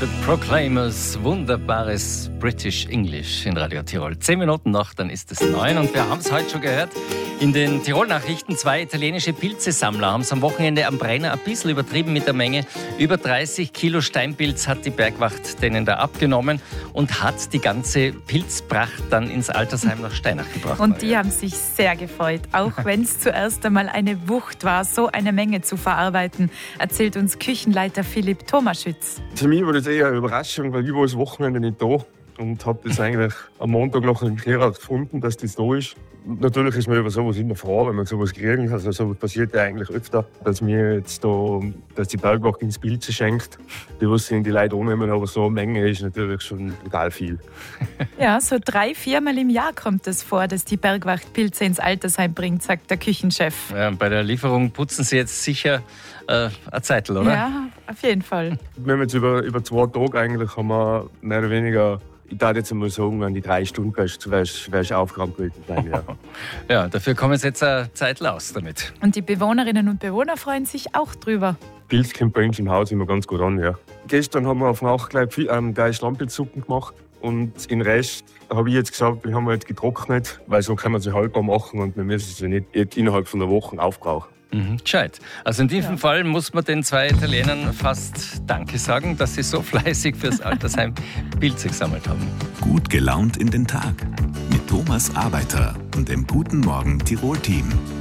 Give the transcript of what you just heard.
The Proclaimers, wunderbares British English in Radio Tirol. 10 Minuten noch, dann ist es 9 und wir haben es heute schon gehört. In den Tirol-Nachrichten, 2 italienische Pilzesammler haben es am Wochenende am Brenner ein bisschen übertrieben mit der Menge. Über 30 Kilo Steinpilz hat die Bergwacht denen da abgenommen und hat die ganze Pilzpracht dann ins Altersheim nach Steinach gebracht. Und die haben sich sehr gefreut, auch wenn es zuerst einmal eine Wucht war, so eine Menge zu verarbeiten, erzählt uns Küchenleiter Philipp Thomaschütz. Für mich war das eher eine Überraschung, weil ich war das Wochenende nicht da und habe das eigentlich am Montag nach dem Kehr gefunden, dass das da ist. Natürlich ist man über sowas immer froh, wenn man sowas kriegen. Also sowas passiert ja eigentlich öfter, dass mir jetzt da, dass die Bergwacht ins Pilze schenkt. Die was die Leute annehmen, aber so eine Menge ist natürlich schon egal viel. Ja, so 3-4 Mal im Jahr kommt es vor, dass die Bergwacht Pilze ins Altersheim bringt, sagt der Küchenchef. Ja, bei der Lieferung putzen Sie jetzt sicher eine Zeitl, oder? Ja, auf jeden Fall. Wir haben jetzt über 2 Tage eigentlich haben wir mehr oder weniger, ich darf jetzt einmal sagen, an die 3 Stunden wärst du aufgeräumt gewesen. Ja. Ja, dafür kommen Sie jetzt eine Zeitl aus damit. Und die Bewohnerinnen und Bewohner freuen sich auch drüber. Pilz kommt bei uns im Haus immer ganz gut an, ja. Gestern haben wir auf Nacht gleich 3 Stammpilzsuppen gemacht. Und den Rest habe ich jetzt gesagt, den haben wir jetzt getrocknet, weil so kann man sie haltbar machen und wir müssen sie nicht innerhalb von der Woche aufbrauchen. Gescheit. Also in diesem Fall muss man den 2 Italienern fast Danke sagen, dass sie so fleißig fürs Altersheim Pilze gesammelt haben. Gut gelaunt in den Tag mit Thomas Arbeiter und dem Guten Morgen Tirol-Team.